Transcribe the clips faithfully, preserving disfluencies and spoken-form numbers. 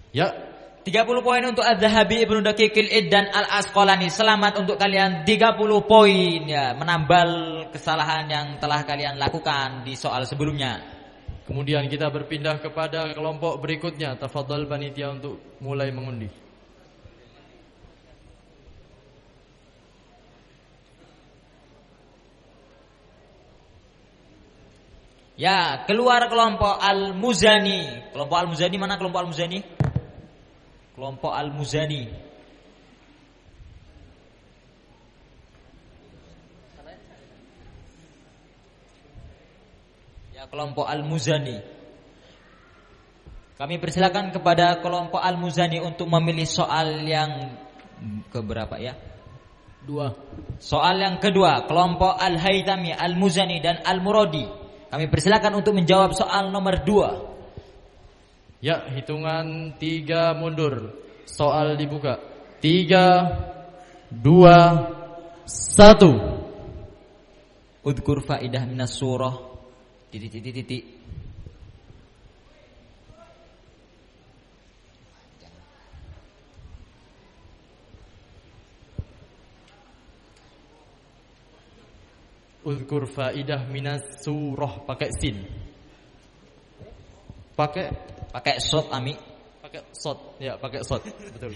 Ya. tiga puluh poin untuk Az-Zahabi, Ibnu Daqiqil Id dan Al-Asqalani. Selamat untuk kalian tiga puluh poin ya, menambal kesalahan yang telah kalian lakukan di soal sebelumnya. Kemudian kita berpindah kepada kelompok berikutnya. Tafadhal panitia untuk mulai mengundi. Ya, keluar kelompok Al-Muzani. Kelompok Al-Muzani mana kelompok Al-Muzani? Kelompok Al-Muzani. Ya, kelompok Al-Muzani. Kami persilakan kepada kelompok Al-Muzani untuk memilih soal yang keberapa ya? Dua. Soal yang kedua, kelompok Al-Haythami, Al-Muzani dan Al-Muradi. Kami persilakan untuk menjawab soal nomor dua. Ya, hitungan tiga mundur. Soal dibuka. Tiga, dua, satu. Udhkur faidah minas surah. Titik titik titik. Udhkur faidah minas surah pakai sin. Pakai pakai shot ami. Pakai shot. Ya, pakai shot. Betul.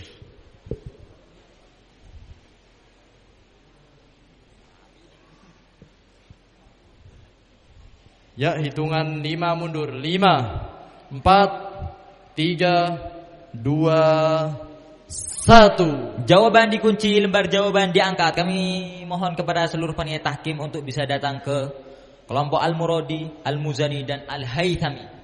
Ya, hitungan lima mundur. Lima, empat, tiga, dua, satu. Jawaban dikunci, lembar jawaban diangkat. Kami mohon kepada seluruh panitia tahkim untuk bisa datang ke kelompok Al-Muradi, Al-Muzani dan Al-Haythami.